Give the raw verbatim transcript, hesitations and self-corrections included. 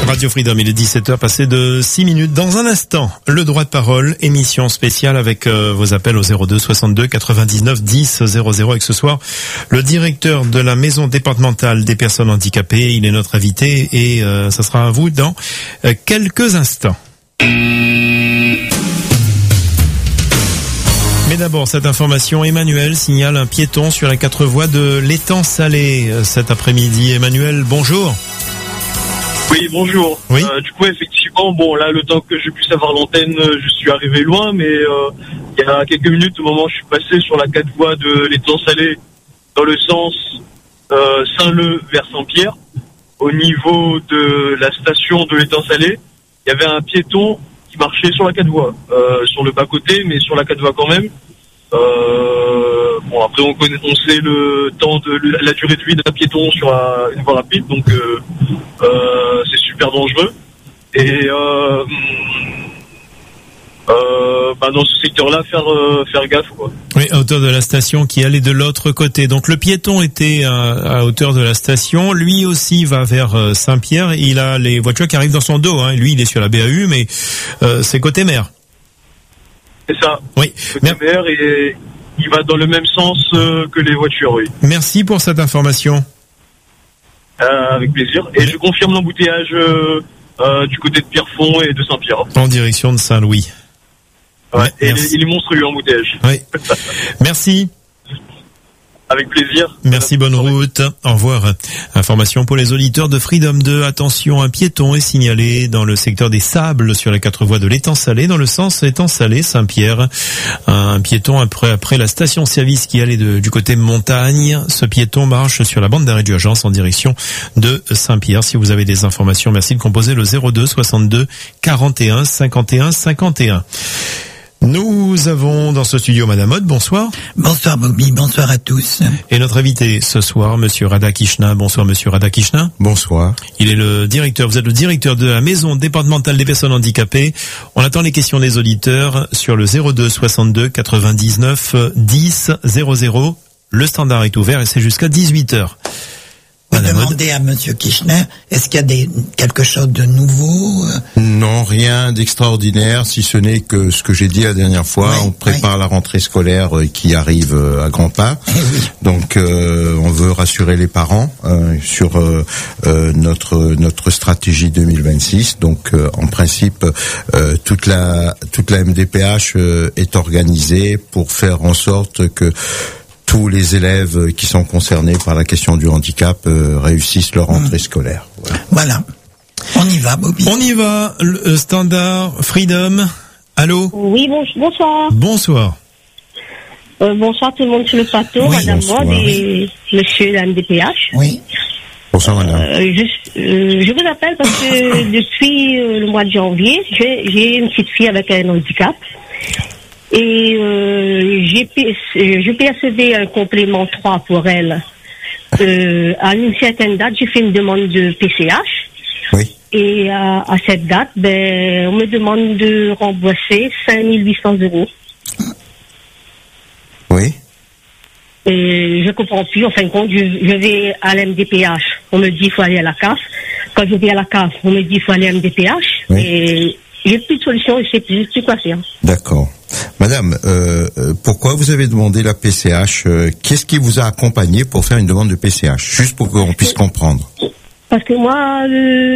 Radio Freedom, il est dix-sept heures passé de six minutes. Dans un instant, le droit de parole, émission spéciale avec euh, vos appels au zéro deux soixante-deux quatre-vingt-dix-neuf dix zéro zéro. Avec ce soir, le directeur de la maison départementale des personnes handicapées. Il est notre invité et euh, ça sera à vous dans euh, quelques instants. Mais d'abord, cette information, Emmanuel signale un piéton sur les quatre voies de l'étang Salé euh, cet après-midi. Emmanuel, bonjour. Oui, bonjour. Oui. Euh, du coup, effectivement, bon, là, le temps que je puisse avoir l'antenne, je suis arrivé loin, mais euh, il y a quelques minutes, au moment où je suis passé sur la quatre voies de l'étang Salé, dans le sens euh, Saint-Leu vers Saint-Pierre, au niveau de la station de l'étang Salé, il y avait un piéton qui marchait sur la quatre voies, euh, sur le bas-côté, mais sur la quatre voies quand même. Euh, bon, après, on connaît, on sait le temps de la durée de vie d'un piéton sur la, une voie rapide, donc euh, euh, c'est super dangereux. Et euh, euh, bah dans ce secteur-là, faire euh, faire gaffe, quoi. Oui, à hauteur de la station qui allait de l'autre côté. Donc le piéton était à, à hauteur de la station. Lui aussi va vers euh, Saint-Pierre. Il a les voitures qui arrivent dans son dos. Hein. Lui, il est sur la B A U, mais euh, c'est côté mer. C'est ça. Oui. Côté mer, et il va dans le même sens euh, que les voitures, oui. Merci pour cette information. Euh, avec plaisir. Et je confirme l'embouteillage euh, euh, du côté de Pierrefonds et de Saint-Pierre. En direction de Saint-Louis. Ouais, et il est, il est monstrueux l'embouteillage. Oui. Merci. Avec plaisir. Merci, bonne route. Au revoir. Information pour les auditeurs de Freedom deux. Attention, un piéton est signalé dans le secteur des Sables sur les quatre voies de l'étang Salé, dans le sens étang Salé, Saint-Pierre. Un piéton après, après la station-service qui allait de, du côté montagne. Ce piéton marche sur la bande d'arrêt d'urgence en direction de Saint-Pierre. Si vous avez des informations, merci de composer le zéro deux soixante-deux quarante et un cinquante et un cinquante et un. Nous avons dans ce studio Madame Mode, bonsoir. Bonsoir Bobby, bonsoir à tous. Et notre invité ce soir, Monsieur Radhakrishna. Bonsoir Monsieur Radhakrishna. Bonsoir. Il est le directeur, vous êtes le directeur de la maison départementale des personnes handicapées. On attend les questions des auditeurs sur le zéro deux soixante-deux quatre-vingt-dix-neuf dix zéro zéro. Le standard est ouvert et c'est jusqu'à dix-huit heures. Vous demandez à Monsieur Kirchner, est-ce qu'il y a des, quelque chose de nouveau? Non, rien d'extraordinaire, si ce n'est que ce que j'ai dit la dernière fois, oui, on prépare oui. la rentrée scolaire qui arrive à grands pas. Eh oui. Donc euh, on veut rassurer les parents euh, sur euh, euh, notre notre stratégie deux mille vingt-six. Donc euh, en principe euh, toute la toute la M D P H euh, est organisée pour faire en sorte que tous les élèves qui sont concernés par la question du handicap euh, réussissent leur rentrée mmh. scolaire. Voilà. voilà. On y va, Bobby. On y va. Le standard Freedom. Allô? Oui, bon, bonsoir. Bonsoir. Euh, bonsoir tout le monde sur le plateau, oui, Madame Mode et Monsieur la M D P H. Oui. Bonsoir, Madame. Euh, je, euh, je vous appelle parce que depuis euh, le mois de janvier, j'ai, j'ai une petite fille avec un handicap. Et euh, j'ai, je percevais un complément trois pour elle. Euh, à une certaine date, j'ai fait une demande de P C H. Oui. Et à, à cette date, ben, on me demande de rembourser cinq mille huit cents euros. Oui. Et je comprends plus. En fin de compte, je, je vais à l'M D P H. On me dit qu'il faut aller à la C A F. Quand je vais à la C A F, on me dit qu'il faut aller à l'M D P H. Oui. Et j'ai plus de solution, je sais plus, je sais quoi faire. D'accord. Madame, euh, pourquoi vous avez demandé la P C H? euh, Qu'est-ce qui vous a accompagné pour faire une demande de P C H? Juste pour qu'on puisse comprendre. Parce que moi, euh,